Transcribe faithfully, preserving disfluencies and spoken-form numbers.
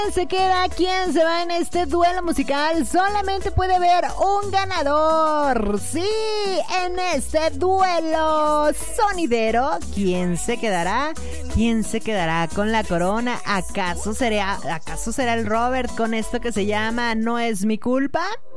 ¿Quién se queda? ¿Quién se va en este duelo musical? Solamente puede haber un ganador. Sí, en este duelo sonidero, ¿quién se quedará? ¿Quién se quedará con la corona? ¿Acaso será, acaso será el Robert con esto que se llama No es mi culpa?